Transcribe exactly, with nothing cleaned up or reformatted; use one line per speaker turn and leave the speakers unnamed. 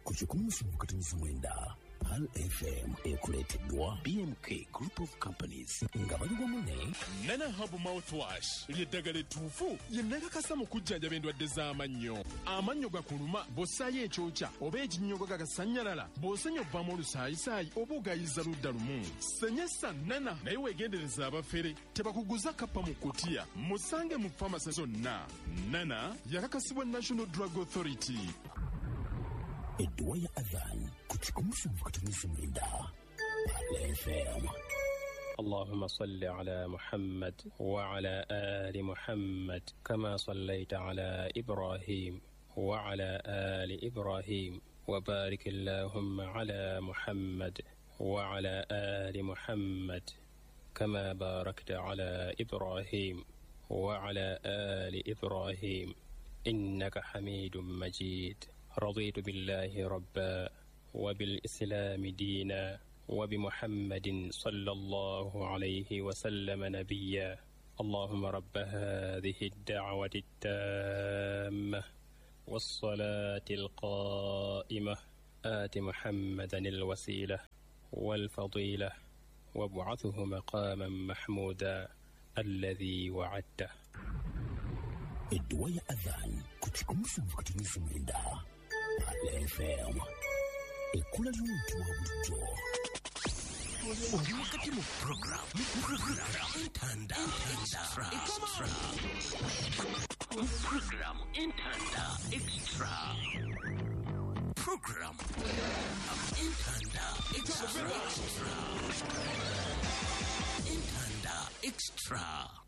ku kikumi kati mwenda Pal F M ekuleteddwa B M K Group of Companies nga bali wamu ne
Nana Hub Mouthwash ly'eddagala ettuufu lye nnakakasa mu kujjanjaba endwadde z'amannyo. Amannyo gakuluma bw'ossaayo ekyokya oba ekinnyogo gagasannyalala bw'osenya ovaamu olusaayisaayi oba ogayiza ludda lumu. Senyesa Nana naye weegendereza abafere tebakuguza kappa mu kkutiya musange mu famasi zonna. Nana yakakasibwa National Drug Authority.
Edduwa ya Adhan ku kikumi kati mwenda Pal F M.
اللهم صل على محمد وعلى آل محمد كما صليت على إبراهيم وعلى آل إبراهيم وبارك اللهم على محمد وعلى آل محمد كما باركت على إبراهيم وعلى آل إبراهيم إنك حميد مجيد. رضيت بالله ربا وبالإسلام دينا وبمحمد صلى الله عليه وسلم نبيا. اللهم رب هذه الدعوة التامة والصلاة القائمة آت محمدا الوسيلة والفضيلة وابعثه مقاما محمودا الذي وعدته.
Edduwa ya Adhan ku kikumi kati mwenda Pal F M. Ekkula ly'omuntu wa bulijjo. Oli wakati mu program program Entanda Extra program Entanda Extra program Entanda Extra Entanda Extra